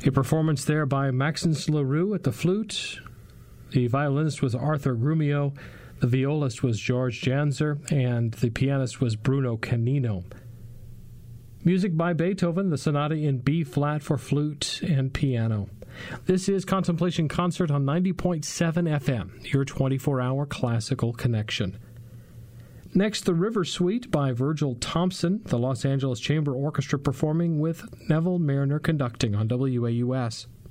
A performance there by Maxence Leroux at the flute. The violinist was Arthur Grumio, the violist was George Janzer, and the pianist was Bruno Canino. Music by Beethoven, the sonata in B-flat for flute and piano. This is Contemplation Concert on 90.7 FM, your 24-hour classical connection. Next, the River Suite by Virgil Thompson, the Los Angeles Chamber Orchestra performing with Neville Mariner conducting on WAUS.